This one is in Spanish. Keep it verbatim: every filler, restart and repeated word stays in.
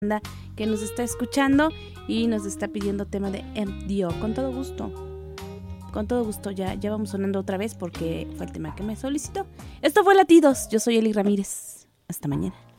banda que nos está escuchando y nos está pidiendo tema de M D O. Con todo gusto. Con todo gusto, ya, ya vamos sonando otra vez porque fue el tema que me solicitó. Esto fue Latidos. Yo soy Eli Ramírez. Hasta mañana.